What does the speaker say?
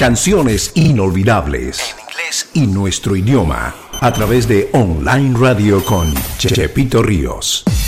Canciones inolvidables en inglés y nuestro idioma a través de Online Radio con Chepito Ríos.